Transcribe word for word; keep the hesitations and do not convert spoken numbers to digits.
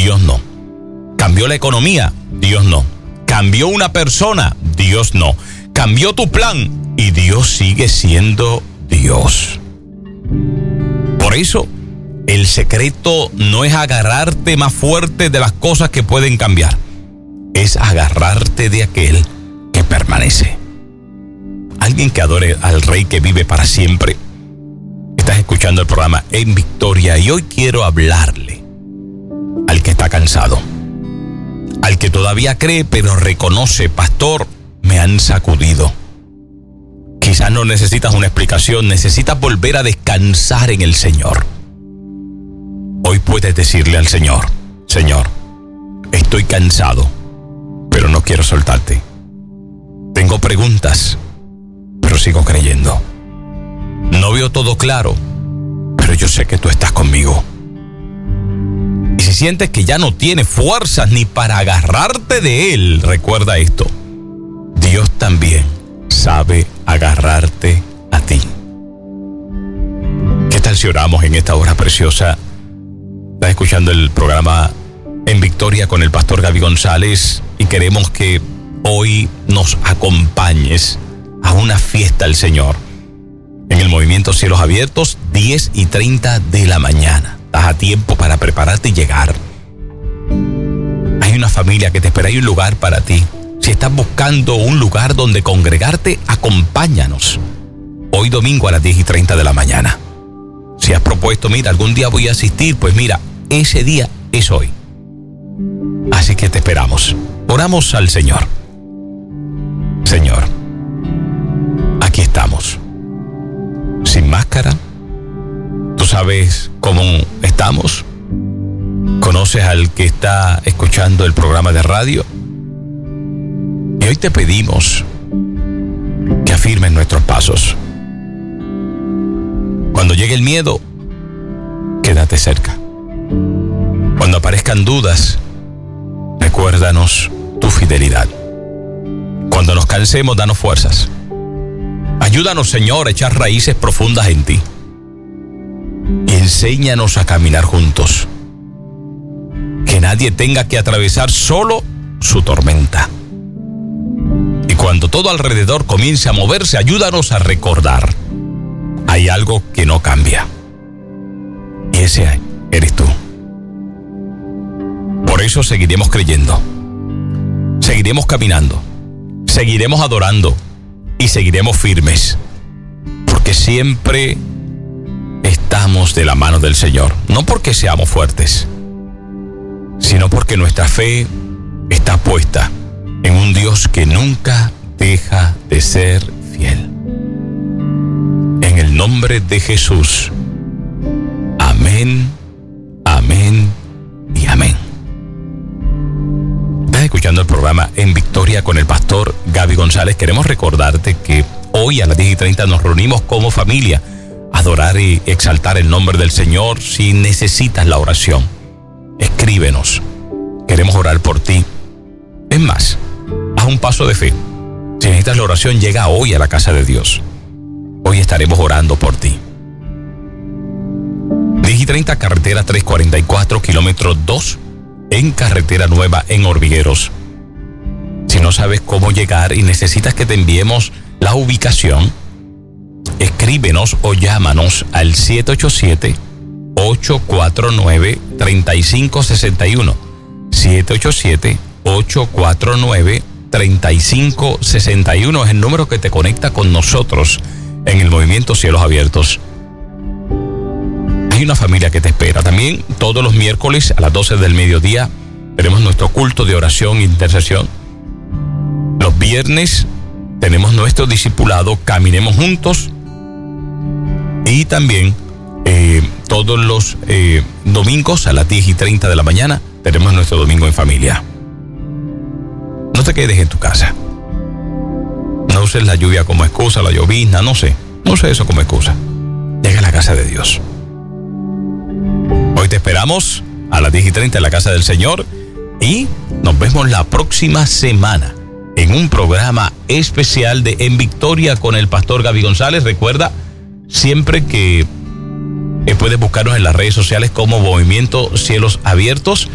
Dios no. Cambió la economía, Dios no. Cambió una persona, Dios no. Cambió tu plan y Dios sigue siendo Dios. Por eso, el secreto no es agarrarte más fuerte de las cosas que pueden cambiar. Es agarrarte de aquel que permanece. Alguien que adore al Rey que vive para siempre. Estás escuchando el programa En Victoria y hoy quiero hablarle al que está cansado, al que todavía cree pero reconoce: pastor, me han sacudido. Quizás no necesitas una explicación, necesitas volver a descansar en el Señor. Hoy puedes decirle al Señor: Señor, estoy cansado, pero no quiero soltarte. Tengo preguntas, pero sigo creyendo. No veo todo claro, pero yo sé que tú estás conmigo. Y si sientes que ya no tienes fuerzas ni para agarrarte de Él, recuerda esto: Dios también sabe agarrarte a ti. ¿Qué tal si oramos en esta hora preciosa? Estás escuchando el programa En Victoria con el pastor Gaby González y queremos que hoy nos acompañes a una fiesta al Señor en el Movimiento Cielos Abiertos, diez y treinta de la mañana. Estás a tiempo para prepararte y llegar. Hay una familia que te espera, hay un lugar para ti. Si estás buscando un lugar donde congregarte, acompáñanos. Hoy domingo a las diez y treinta de la mañana. Si has propuesto, mira, algún día voy a asistir, pues mira, ese día es hoy. Así que te esperamos. Oramos al Señor. Señor, aquí estamos. Sin máscara. Tú sabes cómo estamos. Conoces al que está escuchando el programa de radio. Y hoy te pedimos que afirmes nuestros pasos. Cuando llegue el miedo, quédate cerca. Cuando aparezcan dudas, recuérdanos tu fidelidad. Cuando nos cansemos, danos fuerzas. Ayúdanos, Señor, a echar raíces profundas en ti. Y enséñanos a caminar juntos. Que nadie tenga que atravesar solo su tormenta. Y cuando todo alrededor comience a moverse, ayúdanos a recordar: hay algo que no cambia. Y ese eres tú. Por eso seguiremos creyendo. Seguiremos caminando. Seguiremos adorando. Y seguiremos firmes. Porque siempre estamos de la mano del Señor. No porque seamos fuertes, sino porque nuestra fe está puesta en un Dios que nunca deja de ser fiel. En el nombre de Jesús. Amén, amén y amén. Estás escuchando el programa En Victoria con el pastor Gaby González. Queremos recordarte que hoy a las diez y treinta nos reunimos como familia a adorar y exaltar el nombre del Señor. Si necesitas la oración, escríbenos. Queremos orar por ti. Es más, haz un paso de fe. Si necesitas la oración, llega hoy a la casa de Dios. Hoy estaremos orando por ti. diez y treinta, carretera trescientos cuarenta y cuatro, kilómetro dos, en Carretera Nueva, en Hormigueros. Si no sabes cómo llegar y necesitas que te enviemos la ubicación, escríbenos o llámanos al siete ocho siete, ocho cuatro nueve, tres cinco seis uno. siete ocho siete, ocho cuatro nueve, tres cinco seis uno es el número que te conecta con nosotros en el Movimiento Cielos Abiertos. Hay una familia que te espera. También todos los miércoles a las doce del mediodía tenemos nuestro culto de oración e intercesión. Los viernes tenemos nuestro discipulado Caminemos Juntos. Y también eh, todos los eh, domingos a las diez y treinta de la mañana tenemos nuestro domingo en familia. No te quedes en tu casa. No uses la lluvia como excusa, la llovizna, no sé. No uses eso como excusa. Llega a la casa de Dios. Hoy te esperamos a las diez y treinta en la casa del Señor. Y nos vemos la próxima semana en un programa especial de En Victoria con el pastor Gaby González. Recuerda siempre que puedes buscarnos en las redes sociales como Movimiento Cielos Abiertos.